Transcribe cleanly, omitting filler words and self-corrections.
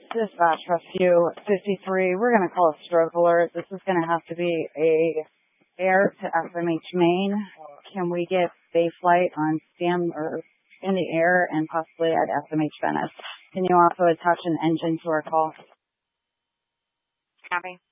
Dispatch Rescue 53. We're going to call a stroke alert. This is going to have to be a air to SMH Maine. Can we get day flight on stand or in the air and possibly at SMH Venice? Can you also attach an engine to our call? Copy.